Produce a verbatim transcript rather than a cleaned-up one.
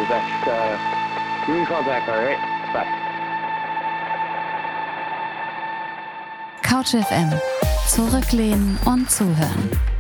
best. Uh, you're in contact, all right? Bye. Couch F M. Zurücklehnen und zuhören.